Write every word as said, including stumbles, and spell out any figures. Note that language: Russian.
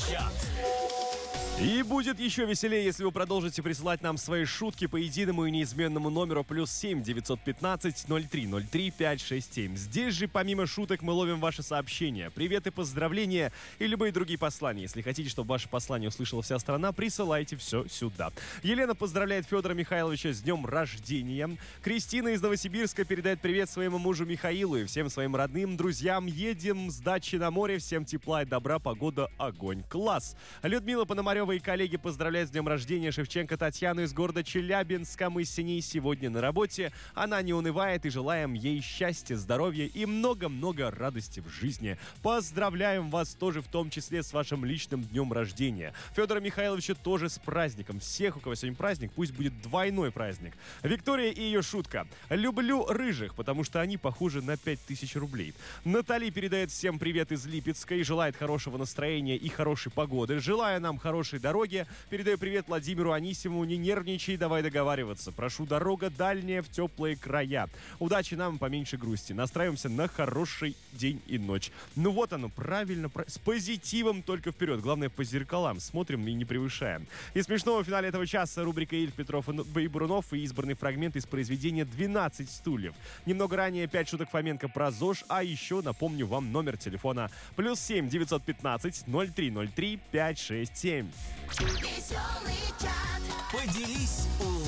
чат. И будет еще веселее, если вы продолжите присылать нам свои шутки по единому и неизменному номеру плюс семь девятьсот пятнадцать ноль три ноль три пять шесть семь. Здесь же помимо шуток мы ловим ваши сообщения, приветы, поздравления и любые другие послания. Если хотите, чтобы ваше послание услышала вся страна, присылайте все сюда. Елена поздравляет Федора Михайловича с днем рождения. Кристина из Новосибирска передает привет своему мужу Михаилу и всем своим родным, друзьям. Едем с дачи на море, всем тепла и добра, погода, огонь, класс. Людмила Пономарева и коллеги поздравляют с днем рождения Шевченко Татьяну из города Челябинска. Мы с ней сегодня на работе. Она не унывает и желаем ей счастья, здоровья и много-много радости в жизни. Поздравляем вас тоже в том числе с вашим личным днем рождения. Федора Михайловича тоже с праздником. Всех, у кого сегодня праздник, пусть будет двойной праздник. Виктория и ее шутка. Люблю рыжих, потому что они похожи на пять тысяч рублей. Натали передает всем привет из Липецка и желает хорошего настроения и хорошей погоды. Желаю нам хорошей дороги. Передаю привет Владимиру Анисимову. Не нервничай, давай договариваться. Прошу, дорога дальняя в теплые края. Удачи нам, поменьше грусти. Настраиваемся на хороший день и ночь. Ну вот оно, правильно, с позитивом только вперед. Главное, по зеркалам смотрим и не превышаем. И смешного в финале этого часа рубрика Ильф, Петров и Брунов и избранный фрагмент из произведения «двенадцать стульев». Немного ранее пять шуток Фоменко про ЗОЖ, а еще напомню вам номер телефона плюс семь девятьсот пятнадцать ноль три ноль три пять шесть семь. Веселый чат. Поделись, улыбнись.